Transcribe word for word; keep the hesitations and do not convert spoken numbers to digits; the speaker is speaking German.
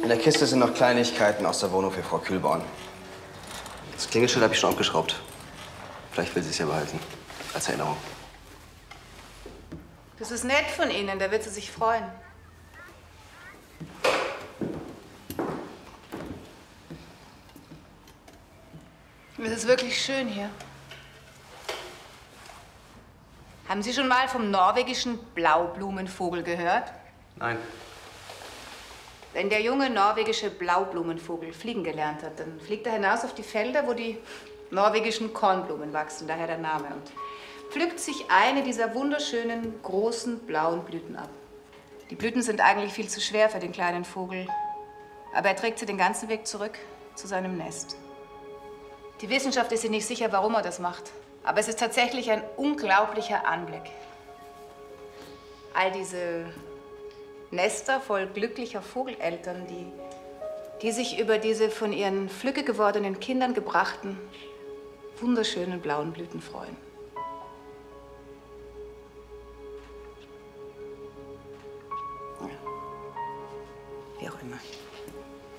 In der Kiste sind noch Kleinigkeiten aus der Wohnung für Frau Kühlborn. Das Klingelschild habe ich schon abgeschraubt. Vielleicht will sie es ja behalten. Als Erinnerung. Das ist nett von Ihnen, da wird sie sich freuen. Es ist wirklich schön hier. Haben Sie schon mal vom norwegischen Blaublumenvogel gehört? Nein. Wenn der junge norwegische Blaublumenvogel fliegen gelernt hat, dann fliegt er hinaus auf die Felder, wo die norwegischen Kornblumen wachsen, daher der Name, und pflückt sich eine dieser wunderschönen, großen, blauen Blüten ab. Die Blüten sind eigentlich viel zu schwer für den kleinen Vogel, aber er trägt sie den ganzen Weg zurück zu seinem Nest. Die Wissenschaft ist sich nicht sicher, warum er das macht, aber es ist tatsächlich ein unglaublicher Anblick. All diese Nester voll glücklicher Vogeleltern, die, die sich über diese von ihren flügge gewordenen Kindern gebrachten, wunderschönen blauen Blüten freuen. Ja. Wie auch immer.